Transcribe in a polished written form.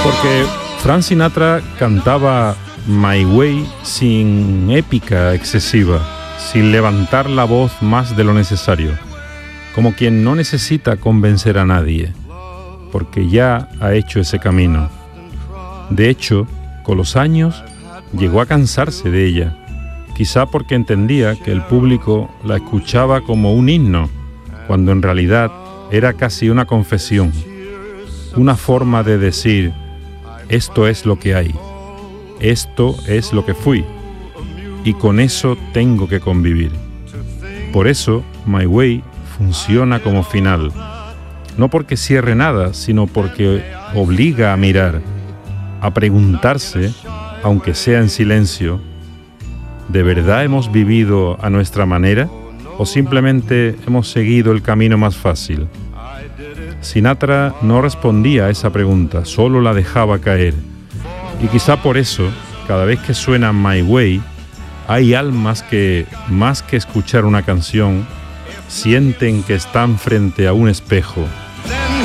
Porque Frank Sinatra cantaba My Way sin épica excesiva, sin levantar la voz más de lo necesario, como quien no necesita convencer a nadie, porque ya ha hecho ese camino. De hecho, con los años llegó a cansarse de ella, quizá porque entendía que el público la escuchaba como un himno, cuando en realidad era casi una confesión, una forma de decir: esto es lo que hay, esto es lo que fui, y con eso tengo que convivir. Por eso My Way funciona como final, no porque cierre nada, sino porque obliga a mirar, a preguntarse, aunque sea en silencio: ¿de verdad hemos vivido a nuestra manera o simplemente hemos seguido el camino más fácil? Sinatra no respondía a esa pregunta, solo la dejaba caer. Y quizá por eso, cada vez que suena My Way, hay almas que, más que escuchar una canción, sienten que están frente a un espejo